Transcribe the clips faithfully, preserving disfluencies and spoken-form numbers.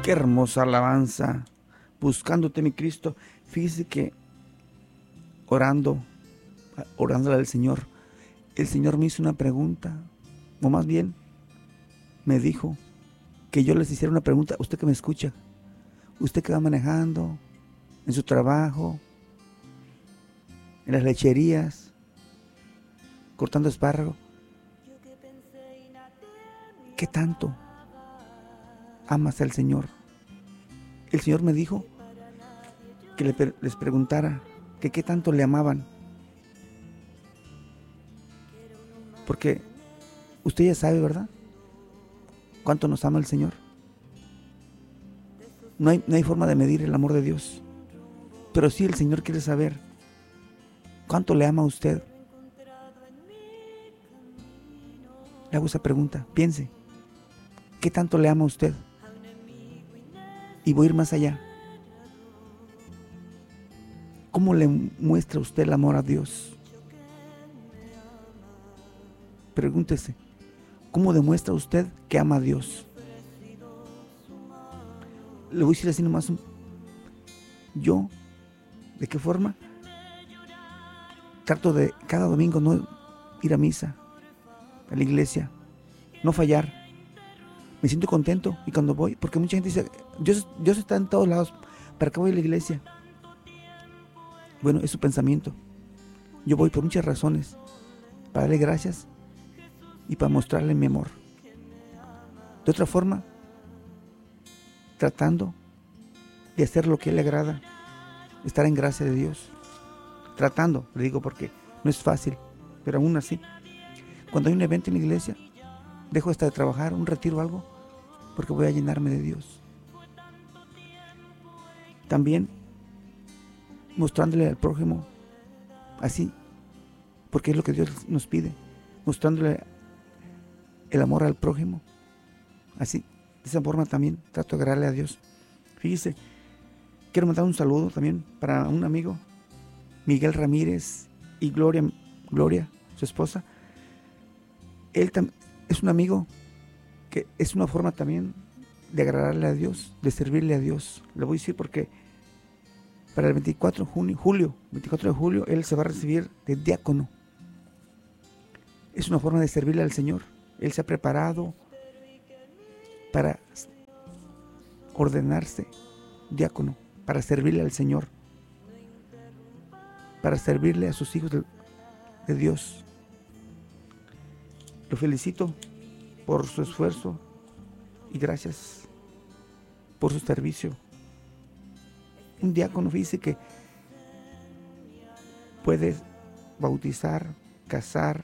Qué hermosa alabanza. Buscándote, mi Cristo. Fíjese que orando, orándole al Señor, el Señor me hizo una pregunta, o más bien me dijo que yo les hiciera una pregunta. Usted que me escucha, usted que va manejando, en su trabajo, en las lecherías, cortando espárrago, ¿qué tanto amas al Señor? El Señor me dijo que le, les preguntara que qué tanto le amaban. Porque usted ya sabe, ¿verdad? Cuánto nos ama el Señor. No hay, no hay forma de medir el amor de Dios. Pero sí el Señor quiere saber cuánto le ama a usted. Le hago esa pregunta. Piense. ¿Qué tanto le ama a usted? Y voy a ir más allá. ¿Cómo le muestra usted el amor a Dios? Pregúntese, ¿cómo demuestra usted que ama a Dios? Le voy a decir así nomás. Yo, ¿de qué forma? Trato de cada domingo no ir a misa, a la iglesia, no fallar. Me siento contento y cuando voy, porque mucha gente dice, Dios, Dios está en todos lados, ¿para qué voy a la iglesia? Bueno, es su pensamiento. Yo voy por muchas razones, para darle gracias y para mostrarle mi amor. De otra forma, tratando de hacer lo que a Él le agrada, estar en gracia de Dios. Tratando, le digo porque no es fácil, pero aún así, cuando hay un evento en la iglesia, dejo hasta de trabajar, un retiro o algo, porque voy a llenarme de Dios. También mostrándole al prójimo así, porque es lo que Dios nos pide, mostrándole el amor al prójimo, así, de esa forma también trato de agradarle a Dios. Fíjese, quiero mandar un saludo también para un amigo, Miguel Ramírez y Gloria, Gloria, su esposa. Él tam- es un amigo que es una forma también de agradarle a Dios, de servirle a Dios. Le voy a decir porque para el veinticuatro de junio, julio, veinticuatro de julio, él se va a recibir de diácono. Es una forma de servirle al Señor. Él se ha preparado para ordenarse diácono, para servirle al Señor, para servirle a sus hijos de, de Dios. Lo felicito por su esfuerzo y gracias por su servicio. Un diácono, dice que puede bautizar, casar,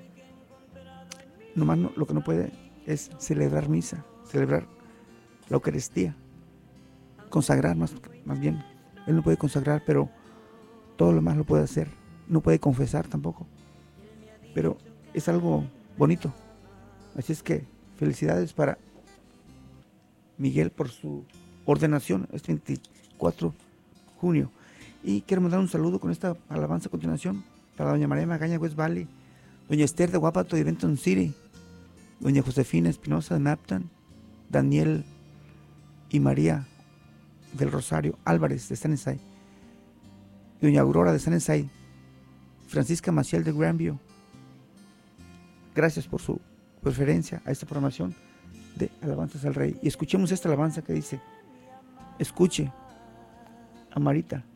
nomás no, lo que no puede es celebrar misa, celebrar la Eucaristía, consagrar más, más bien. Él no puede consagrar, pero todo lo más lo puede hacer. No puede confesar tampoco, pero es algo bonito. Así es que felicidades para Miguel por su ordenación este veinticuatro de junio. Y quiero mandar un saludo con esta alabanza a continuación para doña María Magaña, West Valley, doña Esther de Guapato de Benton City, doña Josefina Espinosa de Mapton, Daniel y María del Rosario Álvarez de Sunnyside, doña Aurora de Sunnyside, Francisca Maciel de Grandview. Gracias por su preferencia a esta programación de Alabanzas al Rey. Y escuchemos esta alabanza que dice: escuche a Marita,